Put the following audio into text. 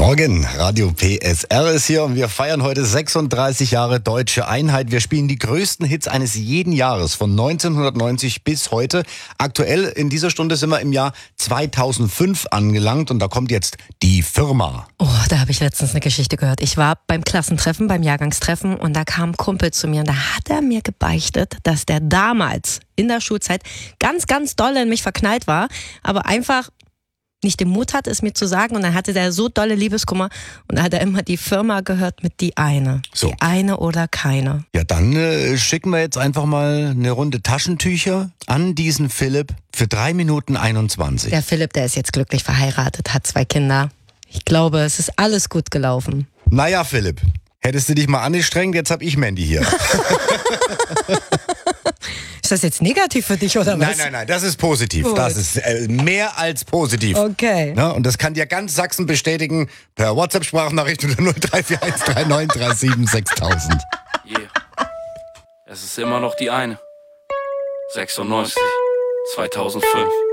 Morgen, Radio PSR ist hier und wir feiern heute 36 Jahre Deutsche Einheit. Wir spielen die größten Hits eines jeden Jahres von 1990 bis heute. Aktuell in dieser Stunde sind wir im Jahr 2005 angelangt und da kommt jetzt Die Firma. Oh, da habe ich letztens eine Geschichte gehört. Ich war beim Klassentreffen, beim Jahrgangstreffen und da kam ein Kumpel zu mir und da hat er mir gebeichtet, dass der damals in der Schulzeit ganz, ganz doll in mich verknallt war, aber einfach nicht den Mut hatte, es mir zu sagen. Und dann hatte der so dolle Liebeskummer und da hat er immer Die Firma gehört mit Die eine. So. Die eine oder keine. Ja, dann schicken wir jetzt einfach mal eine Runde Taschentücher an diesen Philipp für 3 Minuten 21. Der Philipp, der ist jetzt glücklich verheiratet, hat 2 Kinder. Ich glaube, es ist alles gut gelaufen. Naja, Philipp, hättest du dich mal angestrengt, jetzt hab ich Mandy hier. Ist das jetzt negativ für dich oder was? Nein, das ist positiv. Gut. Das ist mehr als positiv. Okay. Na, und das kann dir ganz Sachsen bestätigen per WhatsApp-Sprachnachricht unter 034139376000. Yeah. Es ist immer noch die eine. 96, 2005.